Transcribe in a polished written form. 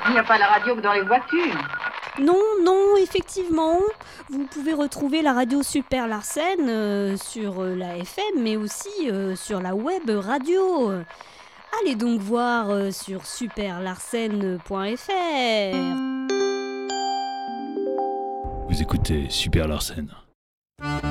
Il n'y a pas la radio que dans les voitures. Non, non, effectivement. Vous pouvez retrouver la radio Super Larsen sur la FM, mais aussi sur la web radio. Allez donc voir sur superlarsen.fr. Vous écoutez Super Larsen.